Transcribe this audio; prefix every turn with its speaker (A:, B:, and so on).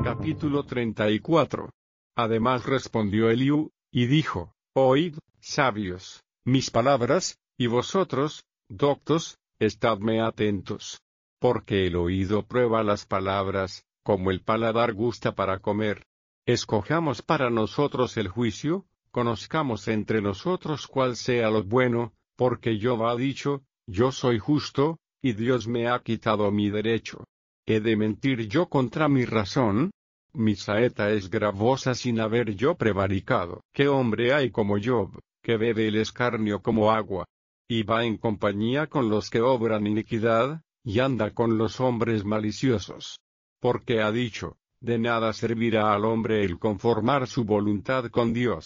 A: Capítulo 34. Además respondió Eliú, y dijo: Oíd, sabios, mis palabras, y vosotros, doctos, estadme atentos. Porque el oído prueba las palabras, como el paladar gusta para comer. Escojamos para nosotros el juicio, conozcamos entre nosotros cuál sea lo bueno, porque Jehová ha dicho: Yo soy justo, y Dios me ha quitado mi derecho. ¿He de mentir yo contra mi razón? Mi saeta es gravosa sin haber yo prevaricado. ¿Qué hombre hay como Job, que bebe el escarnio como agua? Y va en compañía con los que obran iniquidad, y anda con los hombres maliciosos. Porque ha dicho: de nada servirá al hombre el conformar su voluntad con Dios.